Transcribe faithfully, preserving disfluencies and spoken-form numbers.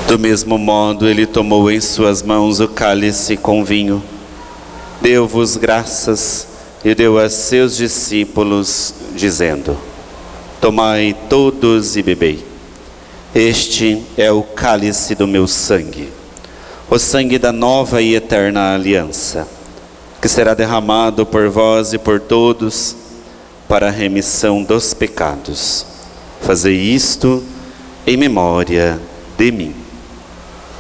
Do mesmo modo, ele tomou em suas mãos o cálice com vinho, deu-vos graças e deu a seus discípulos, dizendo: tomai todos e bebei. Este é o cálice do meu sangue, o sangue da nova e eterna aliança, que será derramado por vós e por todos para a remissão dos pecados. Fazei isto em memória de mim.